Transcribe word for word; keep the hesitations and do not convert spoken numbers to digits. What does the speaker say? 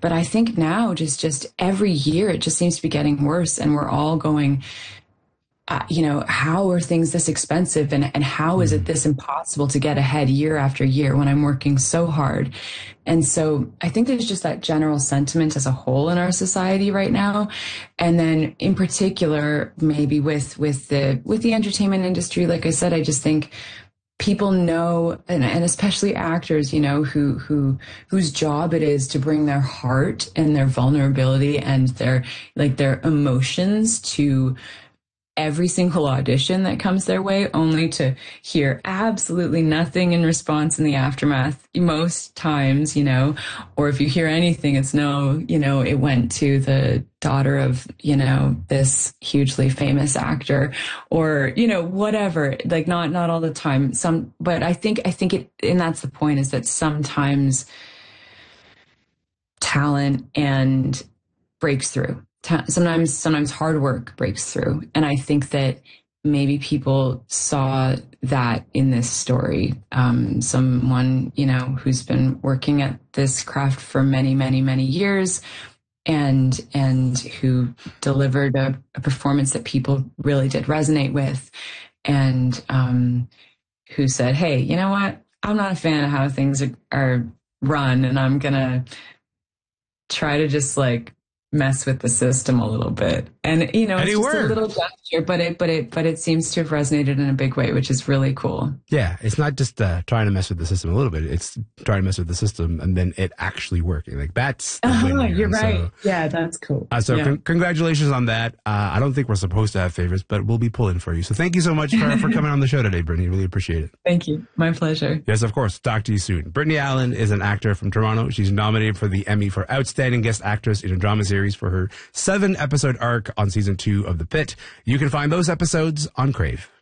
But I think now just, just every year, it just seems to be getting worse. And we're all going, uh, you know, how are things this expensive? And, and how is it this impossible to get ahead year after year when I'm working so hard? And so I think there's just that general sentiment as a whole in our society right now. And then in particular, maybe with, with the, with the entertainment industry, like I said, I just think people know, and, and especially actors, you know, who, who, whose job it is to bring their heart and their vulnerability and their, like their emotions to every single audition that comes their way, only to hear absolutely nothing in response in the aftermath most times, you know, or if you hear anything, it's no, you know, it went to the daughter of, you know, this hugely famous actor, or, you know, whatever, like not, not all the time. Some, but I think, I think it, and that's the point, is that sometimes talent and breaks through. Sometimes, sometimes hard work breaks through. And I think that maybe people saw that in this story. Um, someone, you know, who's been working at this craft for many, many, many years, and, and who delivered a, a performance that people really did resonate with, and, um, who said, hey, you know what? I'm not a fan of how things are, are run, and I'm gonna try to just like mess with the system a little bit. And, you know, and it's it just worked. a little gesture, but it, but it, but it seems to have resonated in a big way, which is really cool. Yeah. It's not just uh, trying to mess with the system a little bit. It's trying to mess with the system and then it actually working. Like that's, the Oh, win here. you're right. So, yeah, that's cool. Uh, so yeah. con- congratulations on that. Uh, I don't think we're supposed to have favorites, but we'll be pulling for you. So thank you so much for, for coming on the show today, Brittany. Really appreciate it. Thank you. My pleasure. Yes, of course. Talk to you soon. Brittany Allen is an actor from Toronto. She's nominated for the Emmy for Outstanding Guest Actress in a Drama Series for her seven episode arc on season two of The Pit. You can find those episodes on Crave.